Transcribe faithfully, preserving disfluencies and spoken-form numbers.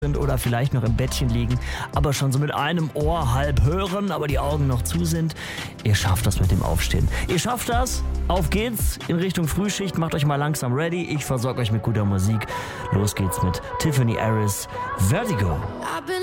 sind oder vielleicht noch im Bettchen liegen, aber schon so mit einem Ohr halb hören, aber die Augen noch zu sind. Ihr schafft das mit dem Aufstehen. Ihr schafft das. Auf geht's in Richtung Frühschicht. Macht euch mal langsam ready. Ich versorge euch mit guter Musik. Los geht's mit Tiffany Harris, Vertigo.